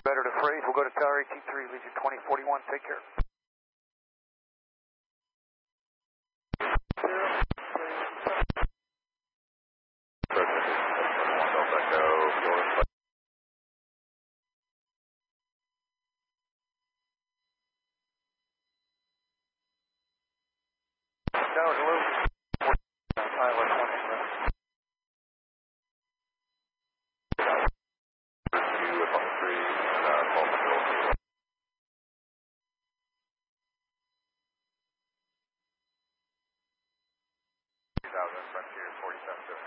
Better to phrase. We'll go to Tower AT3, Legion 2041. Take care. Tower, hello. Pilot 2000 Frontier 47.